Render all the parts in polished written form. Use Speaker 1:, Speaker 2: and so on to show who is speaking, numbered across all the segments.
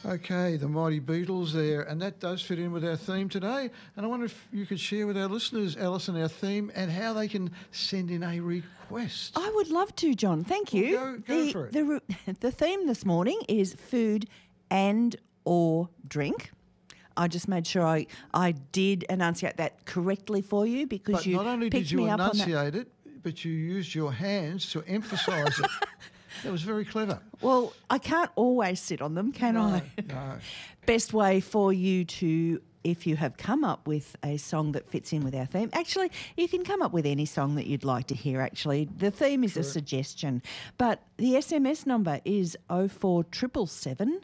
Speaker 1: Okay, the Mighty Beatles there, and that does fit in with our theme today. And I wonder if you could share with our listeners, Alison, our theme and how they can send in a request.
Speaker 2: I would love to, John. Thank you.
Speaker 1: Well, go for it.
Speaker 2: The theme this morning is food and or drink. I just made sure I did enunciate that correctly for you because
Speaker 1: But
Speaker 2: you
Speaker 1: not only
Speaker 2: picked
Speaker 1: did you
Speaker 2: me up on that.
Speaker 1: enunciate it, but you used your hands to emphasise it. That was very clever.
Speaker 2: Well, I can't always sit on them, can I?
Speaker 1: No.
Speaker 2: Best way for you to, if you have come up with a song that fits in with our theme, actually, you can come up with any song that you'd like to hear, actually. The theme is a suggestion. But the SMS number is 04777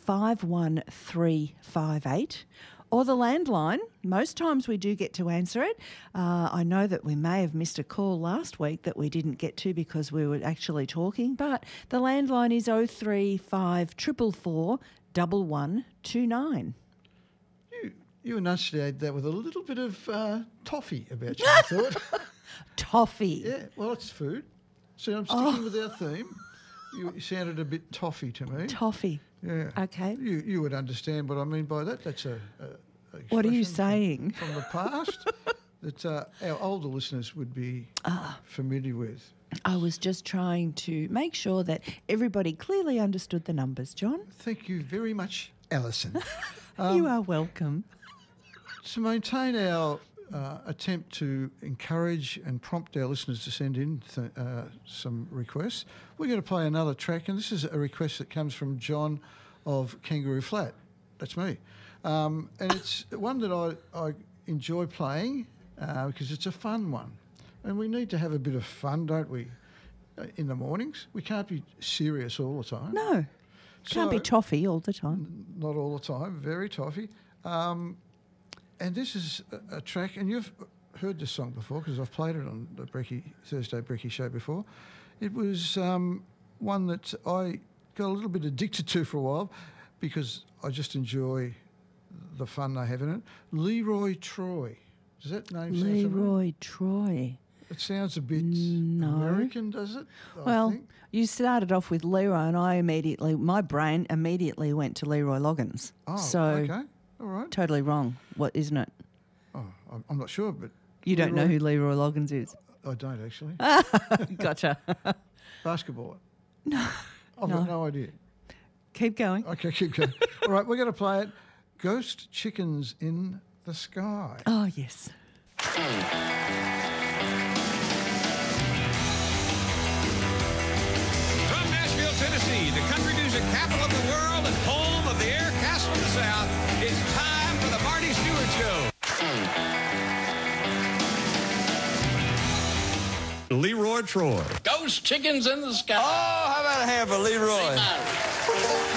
Speaker 2: 51358. Or the landline. Most times we do get to answer it. I know that we may have missed a call last week that we didn't get to because we were actually talking, but the landline is 035 444 1129.
Speaker 1: You enunciated that with a little bit of toffee about you, I thought.
Speaker 2: Toffee.
Speaker 1: Yeah, well, it's food. So I'm sticking with our theme. You sounded a bit toffee to me.
Speaker 2: Toffee.
Speaker 1: Yeah.
Speaker 2: Okay.
Speaker 1: You would understand what I mean by that. That's a
Speaker 2: What are you
Speaker 1: expression
Speaker 2: saying?
Speaker 1: from the past that our older listeners would be familiar with.
Speaker 2: I was just trying to make sure that everybody clearly understood the numbers, John.
Speaker 1: Thank you very much, Alison.
Speaker 2: You are welcome.
Speaker 1: To maintain our attempt to encourage and prompt our listeners to send in some requests, we're going to play another track, and this is a request that comes from John of Kangaroo Flat. That's me. And it's one that I enjoy playing because it's a fun one. And we need to have a bit of fun, don't we, in the mornings? We can't be serious all the time.
Speaker 2: No. Can't be
Speaker 1: So-
Speaker 2: toffee all the time.
Speaker 1: Not all the time, very toffee. And this is a track, and you've heard this song before because I've played it on the Thursday Brekkie show before. It was one that I got a little bit addicted to for a while because I just enjoy the fun they have in it. Leroy Troy. Does that name sound familiar?
Speaker 2: Leroy Troy.
Speaker 1: It sounds a bit
Speaker 2: No.
Speaker 1: American, does it? I
Speaker 2: Well,
Speaker 1: think.
Speaker 2: you started off with Leroy, and my brain immediately went to Leroy Loggins.
Speaker 1: Oh,
Speaker 2: so
Speaker 1: okay. All right.
Speaker 2: totally wrong. What, isn't it?
Speaker 1: Oh, I'm not sure, but
Speaker 2: You don't know who Leroy Loggins is.
Speaker 1: I don't actually.
Speaker 2: Gotcha.
Speaker 1: Basketball. No. I've got no idea.
Speaker 2: Keep going.
Speaker 1: Okay, keep going. All right, we're going to play it. Ghost Chickens in the Sky.
Speaker 2: Oh, yes.
Speaker 3: From Nashville, Tennessee, the country music capital of the world and home of the Air Castle of the South, it's time for the Marty Stewart Show. Leroy Troy.
Speaker 4: Ghost chickens in the sky.
Speaker 5: Oh, how about a hand for Leroy?